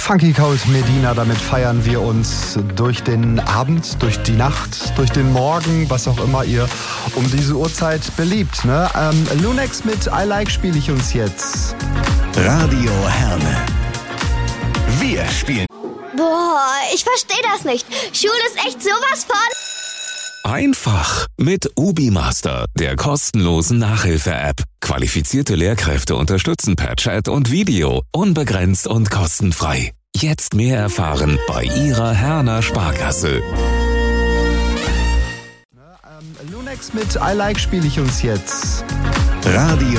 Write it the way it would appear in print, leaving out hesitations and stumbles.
Funky Cold Medina, damit feiern wir uns durch den Abend, durch die Nacht, durch den Morgen, was auch immer ihr um diese Uhrzeit beliebt. Ne? Lunex mit I Like spiele ich uns jetzt. Radio Herne. Wir spielen. Boah, ich verstehe das nicht. Schule ist echt sowas von... Einfach mit UbiMaster, der kostenlosen Nachhilfe-App. Qualifizierte Lehrkräfte unterstützen per Chat und Video, unbegrenzt und kostenfrei. Jetzt mehr erfahren bei Ihrer Herner Sparkasse. Lunex mit I Like spiele ich uns jetzt. Radio